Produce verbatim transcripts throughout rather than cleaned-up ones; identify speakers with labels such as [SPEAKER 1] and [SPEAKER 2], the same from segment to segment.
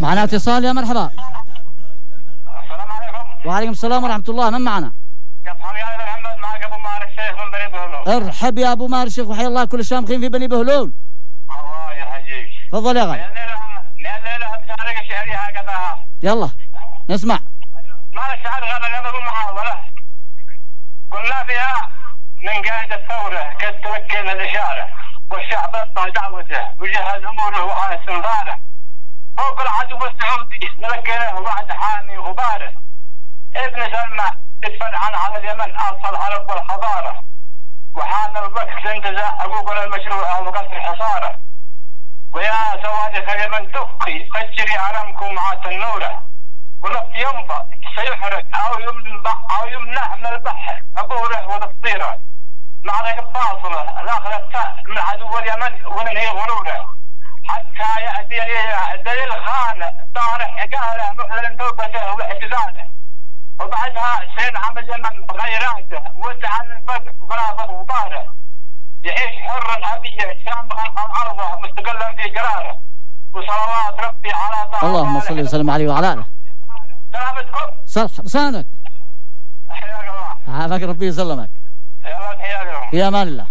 [SPEAKER 1] معنا اتصال، يا مرحبا.
[SPEAKER 2] السلام عليكم.
[SPEAKER 1] وعليكم السلام ورحمة الله. من معنا؟
[SPEAKER 2] كيف حالك يا محمد؟ معك ابو ماهر الشيخ من بني بهلول.
[SPEAKER 1] ارحب يا ابو ماهر الشيخ، وحيا الله كل الشامخين في بني بهلول.
[SPEAKER 2] الله يحييك.
[SPEAKER 1] تفضل يا غالي.
[SPEAKER 2] الليلة بشارك شعري هكذا.
[SPEAKER 1] يلا نسمع.
[SPEAKER 2] ما الشعر غير قبل المحاولة. كنا فيها من قائد الثورة قد تمكن الإشارة، والشعب أبطى دعوته وجهز أموره وعلى استنظاره. فوق العدو السعودي ملكنه وبعد حامي وغباره. ابن سلمى ادفع عن على اليمن أصل حرب والحضارة. وحان الوقت لانتزاع حقوقنا المشروعة وقصر حصاره. ويا سوادق اليمن دقي فجري علمكم مع تنوره. ولف ينبع سيحرق أو يمنع أو يمنع من البحر عبوره وتفطيره. معركة فاصلة الآخرة من عدو اليمن وننهي غروره. حتى يأتي دليل خانة طارح قاله محلل توبته واعتزاله. وبعدها سين عام اليمن بغيراته وسع البدء ورافض وطاره. يعيش حرا أبيا شامخا عن أرضه مستقلا في قراره. وصلوات ربي على طه
[SPEAKER 1] اللهم صل وسلم عليه وعلى آله.
[SPEAKER 2] سلامتكم.
[SPEAKER 1] صلح لسانك.
[SPEAKER 2] حياك الله.
[SPEAKER 1] عافاك ربي يسلمك.
[SPEAKER 2] يلا تحياكم.
[SPEAKER 1] في امان الله.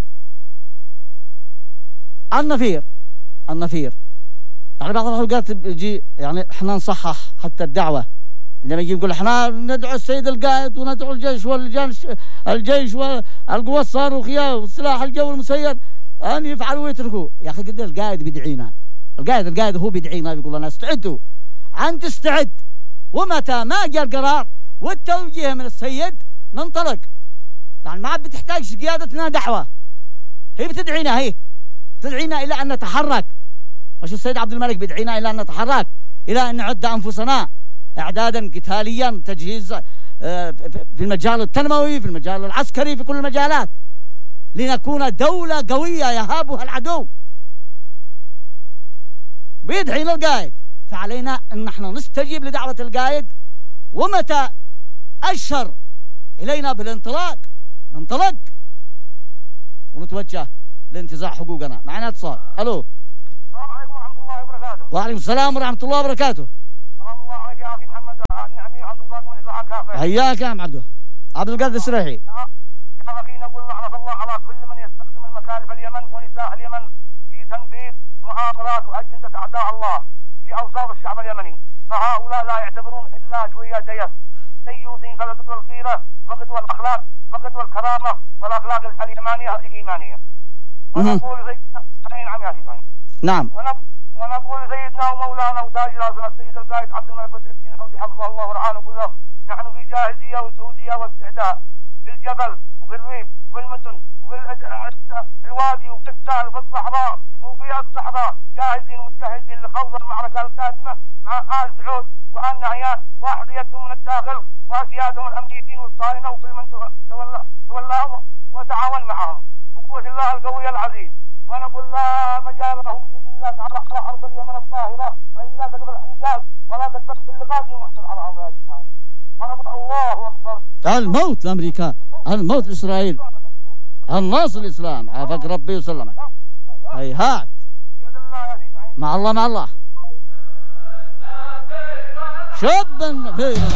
[SPEAKER 1] النفير النفير يعني بعض الحلقات بيجي يعني احنا نصحح حتى الدعوه، لما يجي يقول احنا ندعو السيد القائد وندعو الجيش والجيش الجيش والقوى الصاروخيه والسلاح الجوي المسير ان يفعلوا ويتركوا. يا اخي قد القائد بيدعينا، القائد القائد هو بيدعينا بيقول لنا استعدوا، ان تستعد، ومتى ما جاء القرار والتوجيه من السيد ننطلق. يعني ما بتحتاج قيادتنا دعوه، هي بتدعينا، هي تدعينا الى ان نتحرك. مش السيد عبد الملك بيدعينا الى ان نتحرك، الى ان نعد انفسنا اعدادا قتاليا، تجهيز في المجال التنموي، في المجال العسكري، في كل المجالات، لنكون دولة قوية يهابها العدو. بيدعينا القائد، فعلينا ان نحن نستجيب لدعوة القائد، ومتى اشر الينا بالانطلاق ننطلق ونتوجه لانتزاع حقوقنا. معنا اتصال. الو.
[SPEAKER 2] السلام عليكم ورحمة الله وبركاته.
[SPEAKER 1] وعليكم السلام ورحمة الله وبركاته.
[SPEAKER 2] سلام الله عليك يا اخي محمد النعمي وعند الباقي من اذاعه كافه.
[SPEAKER 1] حياك يا عم عبده. عبد القادر السريحي.
[SPEAKER 2] يا اخي نقول لعنة الله على كل من يستخدم المكالف اليمن ونساء اليمن في تنفيذ مؤامرات واجندة اعداء الله في اوساط الشعب اليمني. فهؤلاء لا يعتبرون الا شوية ديس ديوثين، فقدوا الغيرة، فقدوا الاخلاق، فقدوا الكرامة والاخلاق اليمانية الايمانية. ونقول سيدنا نعم يا سيدنا.
[SPEAKER 1] نعم.
[SPEAKER 2] ونقول سيدنا ومولانا وتاج راسنا السيد القائد عبد الملك بدر الدين الحوثي حفظه الله ورعاه كله. نحن في جاهزية وجهوزية واستعداد في الجبل وفي الريف وفي المدن وفي الوادي وفي السهل وفي الصحراء وفي الصحراء، جاهزين مجهزين لخوض المعركة القادمة مع آل سعود وآل نهيان وأحذيتهم من الداخل وأسيادهم الأمريكيين والصهاينة وكل من تولى تولاهم وتعاون معهم بقوة الله القوي العزيز. ونقول لا مجال لهم بإذن الله تعالى على أرض اليمن الطاهرة، فإن لا تقبل الحجاز ولا تقبل كل غازي محصل على أرض اليمن. ونقول الله أكبر.
[SPEAKER 1] الموت لأمريكا، الموت لإسرائيل، الناصر الإسلام. عافاك ربي وسلمك. هيهات. مع الله مع الله. شب في